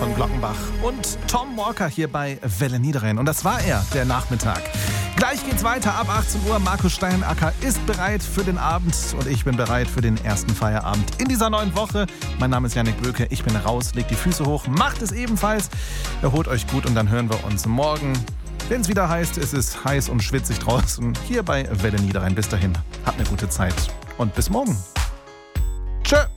von Glockenbach und Tom Walker hier bei Welle Niederrhein. Und das war er, der Nachmittag. Gleich geht's weiter ab 18 Uhr. Markus Steinacker ist bereit für den Abend und ich bin bereit für den ersten Feierabend in dieser neuen Woche. Mein Name ist Yannick Böke, ich bin raus, legt die Füße hoch, macht es ebenfalls. Erholt euch gut und dann hören wir uns morgen, wenn es wieder heißt, es ist heiß und schwitzig draußen, hier bei Welle Niederrhein. Bis dahin, habt eine gute Zeit und bis morgen. Tschö.